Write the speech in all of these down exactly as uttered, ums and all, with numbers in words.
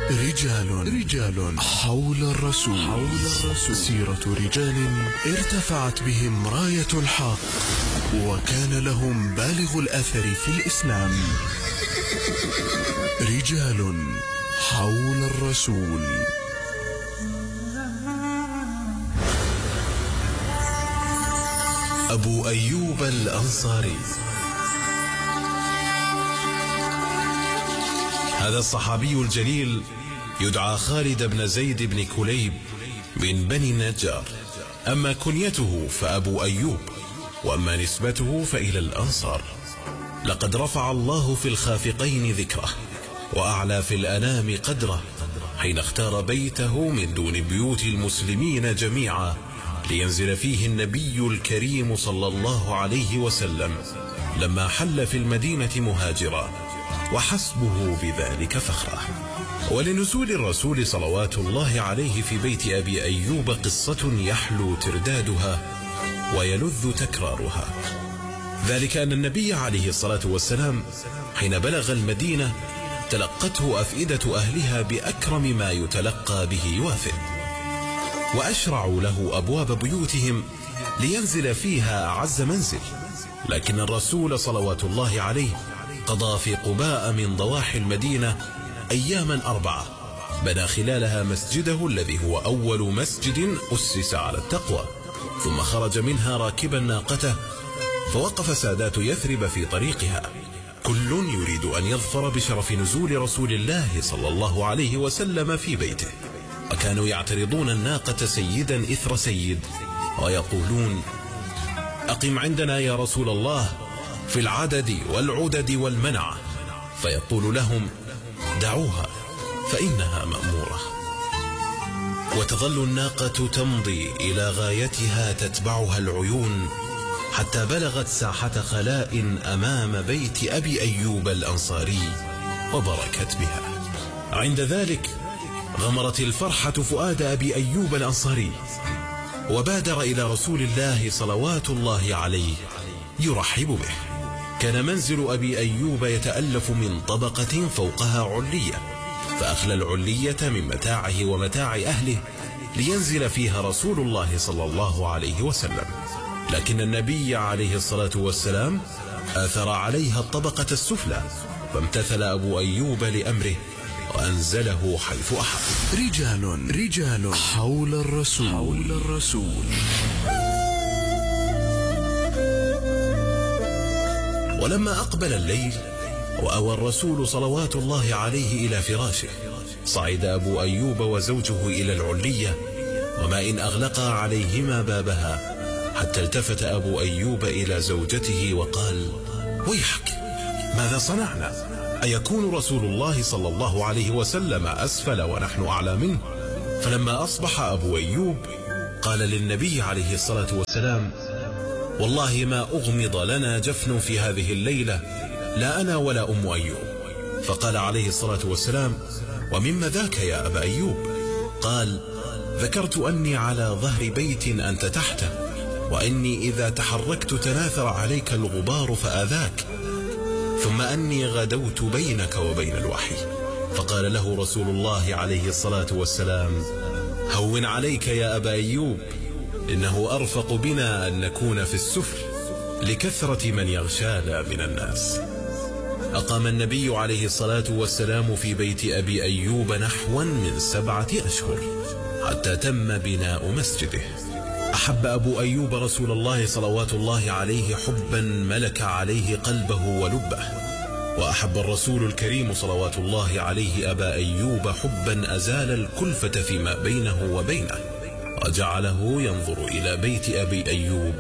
رجال رجال حول الرسول حول الرسول سيرة رجال ارتفعت بهم راية الحق وكان لهم بالغ الأثر في الإسلام. رجال حول الرسول. أبو أيوب الأنصاري. هذا الصحابي الجليل يدعى خالد بن زيد بن كليب من بني النجار. أما كنيته فأبو أيوب، وأما نسبته فإلى الأنصار. لقد رفع الله في الخافقين ذكره وأعلى في الأنام قدره حين اختار بيته من دون بيوت المسلمين جميعا لينزل فيه النبي الكريم صلى الله عليه وسلم لما حل في المدينة مهاجرا، وحسبه بذلك فخرا. ولنزول الرسول صلوات الله عليه في بيت أبي أيوب قصة يحلو تردادها ويلذ تكرارها. ذلك أن النبي عليه الصلاة والسلام حين بلغ المدينة تلقته أفئدة أهلها بأكرم ما يتلقى به وافد، وأشرعوا له أبواب بيوتهم لينزل فيها أعز منزل. لكن الرسول صلوات الله عليه قضى في قباء من ضواحي المدينة أياما أربعة، بنى خلالها مسجده الذي هو أول مسجد أسس على التقوى، ثم خرج منها راكبا ناقته، فوقف سادات يثرب في طريقها كل يريد أن يظفر بشرف نزول رسول الله صلى الله عليه وسلم في بيته. وكانوا يعترضون الناقة سيدا إثر سيد ويقولون: أقم عندنا يا رسول الله في العدد والعدد والمنع. فيقول لهم: دعوها فإنها مأمورة. وتظل الناقة تمضي إلى غايتها تتبعها العيون حتى بلغت ساحة خلاء أمام بيت أبي أيوب الأنصاري وبركت بها. عند ذلك غمرت الفرحة فؤاد أبي أيوب الأنصاري، وبادر إلى رسول الله صلوات الله عليه يرحب به. كان منزل أبي أيوب يتألف من طبقة فوقها علية، فأخلى العلية من متاعه ومتاع أهله لينزل فيها رسول الله صلى الله عليه وسلم. لكن النبي عليه الصلاة والسلام آثر عليها الطبقة السفلى، فامتثل أبو أيوب لأمره وأنزله حيث أحب. رجال رجال حول الرسول حول الرسول. ولما أقبل الليل وأوى الرسول صلوات الله عليه إلى فراشه، صعد أبو أيوب وزوجه إلى العلية، وما إن أغلقا عليهما بابها حتى التفت أبو أيوب إلى زوجته وقال: ويحك، ماذا صنعنا؟ أيكون رسول الله صلى الله عليه وسلم أسفل ونحن أعلى منه؟ فلما أصبح أبو أيوب قال للنبي عليه الصلاة والسلام: والله ما أغمض لنا جفن في هذه الليلة، لا أنا ولا أم أيوب. فقال عليه الصلاة والسلام: ومما ذاك يا أبا أيوب؟ قال: ذكرت أني على ظهر بيت أنت تحته، وإني إذا تحركت تناثر عليك الغبار فآذاك، ثم أني غدوت بينك وبين الوحي. فقال له رسول الله عليه الصلاة والسلام: هون عليك يا أبا أيوب، إنه أرفق بنا أن نكون في السفل لكثرة من يغشانا من الناس. أقام النبي عليه الصلاة والسلام في بيت أبي أيوب نحوا من سبعة أشهر حتى تم بناء مسجده. أحب أبو أيوب رسول الله صلوات الله عليه حبا ملك عليه قلبه ولبه، وأحب الرسول الكريم صلوات الله عليه أبا أيوب حبا أزال الكلفة فيما بينه وبينه، وجعله ينظر إلى بيت أبي أيوب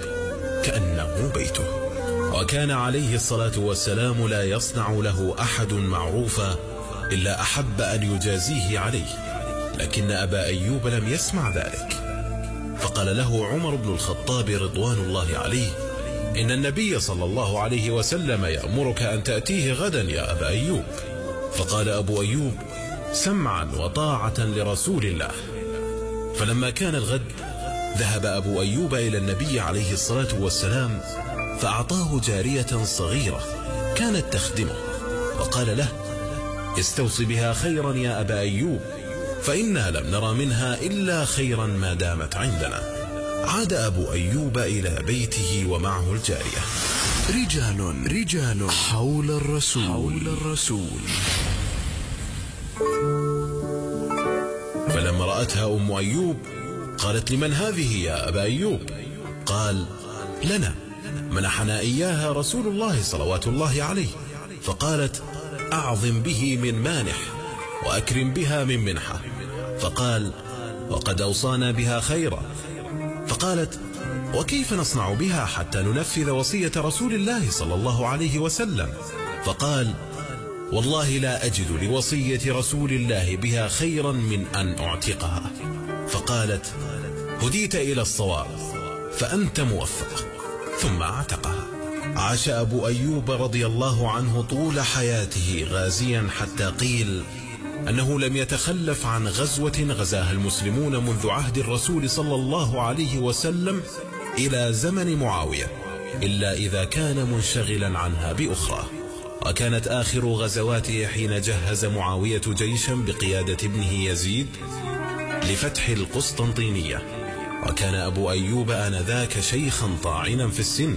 كأنه بيته. وكان عليه الصلاة والسلام لا يصنع له أحد معروفا إلا أحب أن يجازيه عليه، لكن أبا أيوب لم يسمع ذلك. فقال له عمر بن الخطاب رضوان الله عليه: إن النبي صلى الله عليه وسلم يأمرك أن تأتيه غدا يا أبا أيوب. فقال أبو أيوب: سمعا وطاعة لرسول الله. فلما كان الغد ذهب أبو أيوب إلى النبي عليه الصلاة والسلام فأعطاه جارية صغيرة كانت تخدمه، وقال له: استوص بها خيرا يا أبا أيوب، فإنا لم نرى منها إلا خيرا ما دامت عندنا. عاد أبو أيوب إلى بيته ومعه الجارية. رجال رجال حول الرسول حول الرسول فلما رأتها أم أيوب قالت: لمن هذه يا أبا أيوب؟ قال: لنا، منحنا إياها رسول الله صلوات الله عليه. فقالت: أعظم به من مانح وأكرم بها من منحة. فقال: وقد أوصانا بها خيرا. فقالت: وكيف نصنع بها حتى ننفذ وصية رسول الله صلى الله عليه وسلم؟ فقال: والله لا أجد لوصية رسول الله بها خيرا من أن أعتقها. فقالت: هديت إلى الصواب فأنت موفق. ثم اعتقها. عاش أبو أيوب رضي الله عنه طول حياته غازيا، حتى قيل أنه لم يتخلف عن غزوة غزاها المسلمون منذ عهد الرسول صلى الله عليه وسلم إلى زمن معاوية، إلا إذا كان منشغلا عنها بأخرى. وكانت آخر غزواته حين جهز معاوية جيشا بقيادة ابنه يزيد لفتح القسطنطينية، وكان أبو أيوب آنذاك شيخا طاعنا في السن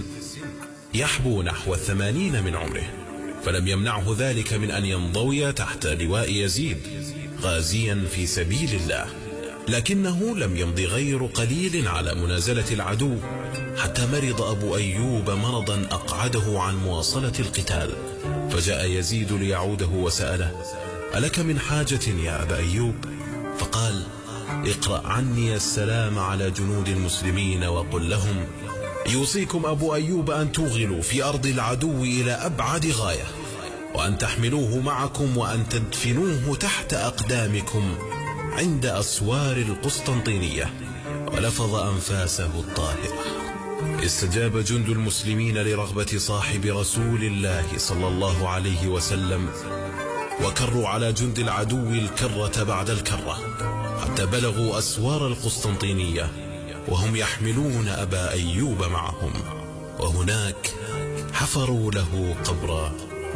يحبو نحو الثمانين من عمره، فلم يمنعه ذلك من أن ينضوي تحت لواء يزيد غازيا في سبيل الله. لكنه لم يمض غير قليل على منازلة العدو حتى مرض أبو أيوب مرضا أقعده عن مواصلة القتال، فجاء يزيد ليعوده وسأله: ألك من حاجة يا أبا أيوب؟ فقال: اقرأ عني السلام على جنود المسلمين وقل لهم: يوصيكم أبو أيوب أن توغلوا في أرض العدو إلى أبعد غاية، وأن تحملوه معكم وأن تدفنوه تحت أقدامكم عند أسوار القسطنطينية. ولفظ أنفاسه الطاهرة. استجاب جند المسلمين لرغبة صاحب رسول الله صلى الله عليه وسلم، وكروا على جند العدو الكرة بعد الكرة حتى بلغوا أسوار القسطنطينية وهم يحملون أبا أيوب معهم، وهناك حفروا له قبرا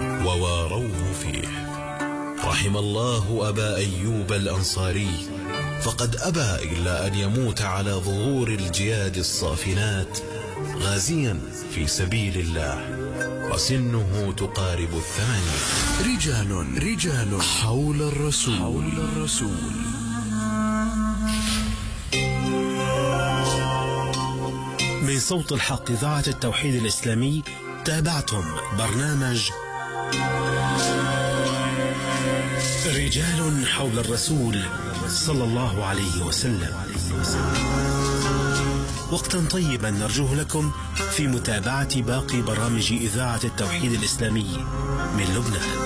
وواروه فيه. رحم الله أبا أيوب الأنصاري، فقد أبى إلا أن يموت على ظهور الجياد الصافنات غازيا في سبيل الله، وسنه تقارب الثمانين. رجال رجال حول الرسول حول الرسول من صوت الحق إذاعة التوحيد الإسلامي تابعتم برنامج رجال حول الرسول صلى الله عليه وسلم. وقتا طيبا نرجوه لكم في متابعة باقي برامج إذاعة التوحيد الإسلامي من لبنان.